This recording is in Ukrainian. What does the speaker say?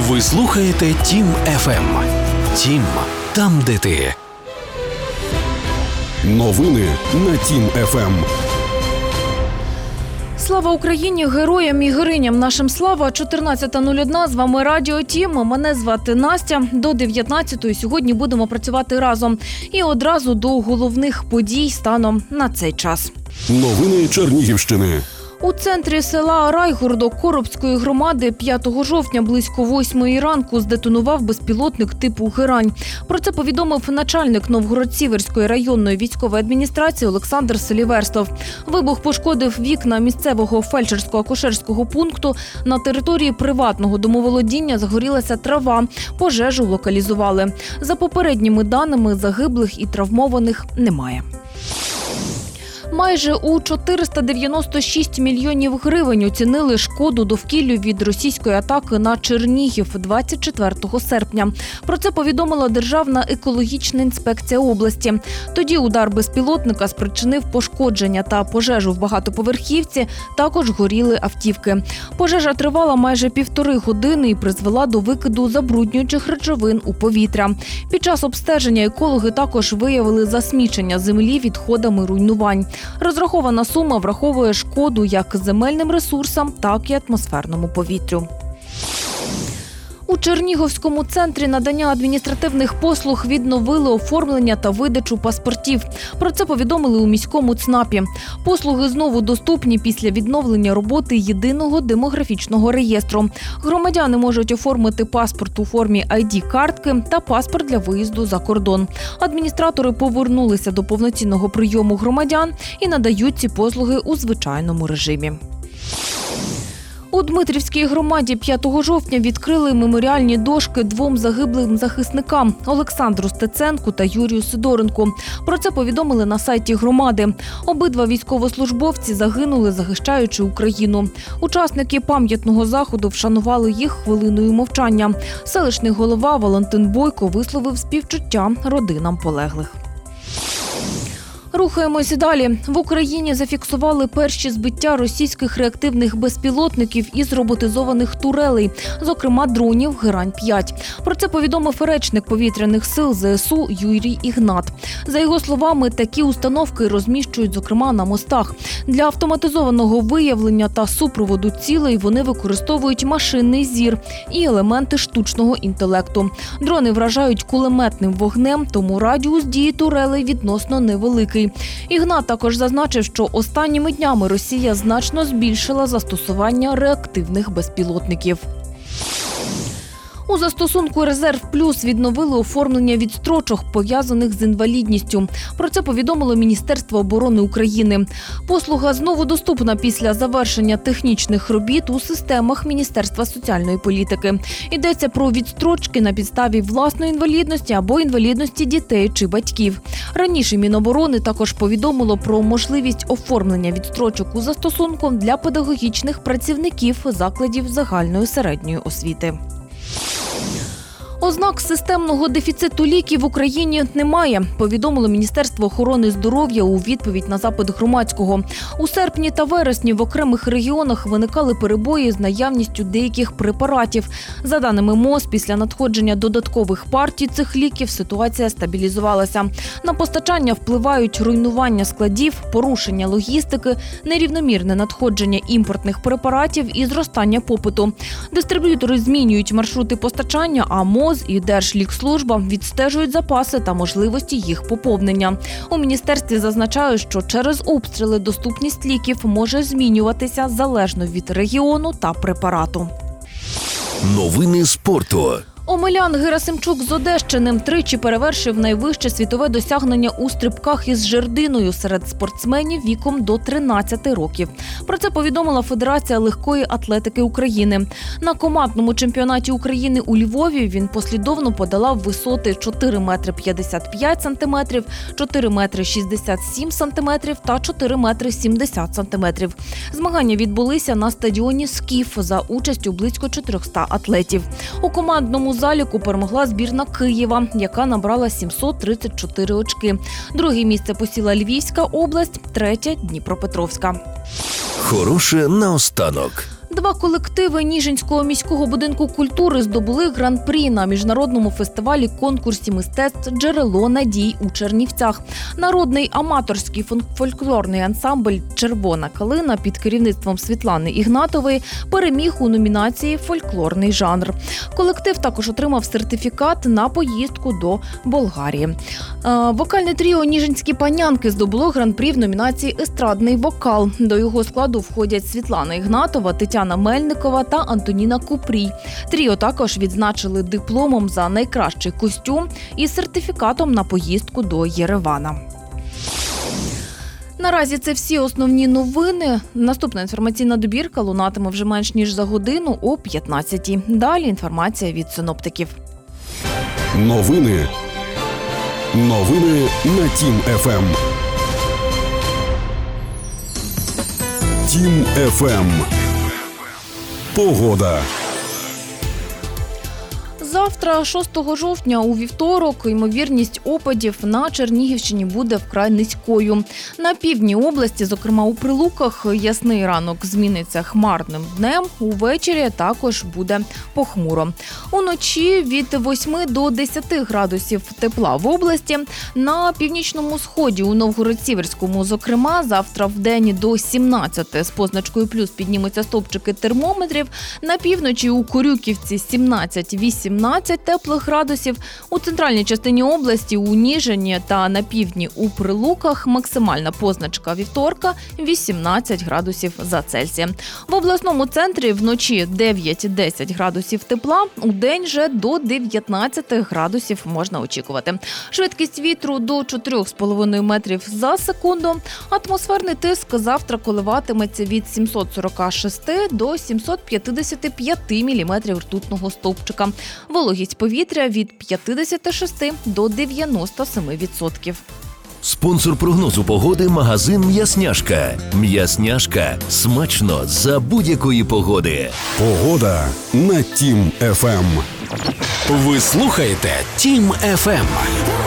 Ви слухаєте Тім ФМ. Тім – там, де ти. Новини на Тім ФМ. Слава Україні, героям і героїням нашим слава. 14:01, з вами Радіо Тім. Мене звати Настя. До 19:00 сьогодні будемо працювати разом. І одразу до головних подій станом на цей час. Новини Чернігівщини. У центрі села Райгородок Коробської громади 5 жовтня близько 8 ранку здетонував безпілотник типу «Герань». Про це повідомив начальник Новгород-Сіверської районної військової адміністрації Олександр Селіверстов. Вибух пошкодив вікна місцевого фельдшерсько-акушерського пункту. На території приватного домоволодіння загорілася трава. Пожежу локалізували. За попередніми даними, загиблих і травмованих немає. Майже у 496 мільйонів гривень оцінили шкоду довкіллю від російської атаки на Чернігів 24 серпня. Про це повідомила Державна екологічна інспекція області. Тоді удар безпілотника спричинив пошкодження та пожежу в багатоповерхівці, також горіли автівки. Пожежа тривала майже 1,5 години і призвела до викиду забруднюючих речовин у повітря. Під час обстеження екологи також виявили засмічення землі відходами руйнувань. Розрахована сума враховує шкоду як земельним ресурсам, так і атмосферному повітрю. У Чернігівському центрі надання адміністративних послуг відновили оформлення та видачу паспортів. Про це повідомили у міському ЦНАПі. Послуги знову доступні після відновлення роботи єдиного демографічного реєстру. Громадяни можуть оформити паспорт у формі ID-картки та паспорт для виїзду за кордон. Адміністратори повернулися до повноцінного прийому громадян і надають ці послуги у звичайному режимі. У Дмитрівській громаді 5 жовтня відкрили меморіальні дошки 2 загиблим захисникам – Олександру Стеценку та Юрію Сидоренку. Про це повідомили на сайті громади. Обидва військовослужбовці загинули, захищаючи Україну. Учасники пам'ятного заходу вшанували їх хвилиною мовчання. Селищний голова Валентин Бойко висловив співчуття родинам полеглих. Рухаємося далі. В Україні зафіксували перші збиття російських реактивних безпілотників із роботизованих турелей, зокрема дронів «Герань-5». Про це повідомив речник повітряних сил ЗСУ Юрій Ігнат. За його словами, такі установки розміщують, зокрема, на мостах. Для автоматизованого виявлення та супроводу цілей вони використовують машинний зір і елементи штучного інтелекту. Дрони вражають кулеметним вогнем, тому радіус дії турелей відносно невеликий. Ігнат також зазначив, що останніми днями Росія значно збільшила застосування реактивних безпілотників. У застосунку «Резерв Плюс» відновили оформлення відстрочок, пов'язаних з інвалідністю. Про це повідомило Міністерство оборони України. Послуга знову доступна після завершення технічних робіт у системах Міністерства соціальної політики. Йдеться про відстрочки на підставі власної інвалідності або інвалідності дітей чи батьків. Раніше Міноборони також повідомило про можливість оформлення відстрочок у застосунку для педагогічних працівників закладів загальної середньої освіти. Ознак системного дефіциту ліків в Україні немає, повідомило Міністерство охорони здоров'я у відповідь на запит громадського. У серпні та вересні в окремих регіонах виникали перебої з наявністю деяких препаратів. За даними МОЗ, після надходження додаткових партій цих ліків ситуація стабілізувалася. На постачання впливають руйнування складів, порушення логістики, нерівномірне надходження імпортних препаратів і зростання попиту. Дистриб'ютори змінюють маршрути постачання, а МОЗ і Держлікслужба відстежують запаси та можливості їх поповнення. У міністерстві зазначають, що через обстріли доступність ліків може змінюватися залежно від регіону та препарату. Новини спорту. Омелян Герасимчук з Одещини тричі перевершив найвище світове досягнення у стрибках із жердиною серед спортсменів віком до 13 років. Про це повідомила Федерація легкої атлетики України. На командному чемпіонаті України у Львові він послідовно подолав висоти 4 метри 55 сантиметрів, 4 метри 67 сантиметрів та 4 метри 70 сантиметрів. Змагання відбулися на стадіоні «Скіф» за участю близько 400 атлетів. У командному заліку перемогла збірна Києва, яка набрала 734 очки. Друге місце посіла Львівська область, третє – Дніпропетровська. Хороше наостанок. Два колективи Ніжинського міського будинку культури здобули гран-прі на міжнародному фестивалі-конкурсі мистецтв «Джерело надій» у Чернівцях. Народний аматорський фольклорний ансамбль «Червона калина» під керівництвом Світлани Ігнатової переміг у номінації «Фольклорний жанр». Колектив також отримав сертифікат на поїздку до Болгарії. Вокальне тріо «Ніжинські панянки» здобуло гран-прі в номінації «Естрадний вокал». До його складу входять Світлана Ігнатова, Тетяна Мельникова та Антоніна Купрій. Тріо також відзначили дипломом за найкращий костюм і сертифікатом на поїздку до Єревана. Наразі це всі основні новини. Наступна інформаційна добірка лунатиме вже менш ніж за годину о 15-й. Далі інформація від синоптиків. Новини на Тім ФМ. Тім ФМ. Погода. Завтра, 6 жовтня, у вівторок, ймовірність опадів на Чернігівщині буде вкрай низькою. На півдні області, зокрема у Прилуках, ясний ранок зміниться хмарним днем, увечері також буде похмуро. Уночі від 8 до 10 градусів тепла в області. На північному сході, у Новгород-Сіверському, зокрема, завтра вдень до 17 з позначкою плюс піднімуться стовпчики термометрів. На півночі у Корюківці 17-18 теплих градусів. У центральній частині області, у Ніжині та на півдні у Прилуках максимальна позначка вівторка 18 градусів за Цельсієм. В обласному центрі вночі 9-10 градусів тепла, у день же до 19 градусів можна очікувати. Швидкість вітру до 4,5 метрів за секунду. Атмосферний тиск завтра коливатиметься від 746 до 755 міліметрів ртутного стовпчика. Вологість повітря від 56 до 97%. Спонсор прогнозу погоди – магазин «М'ясняшка». «М'ясняшка» – смачно за будь-якої погоди. Погода на Тім ФМ. Ви слухаєте Тім ФМ.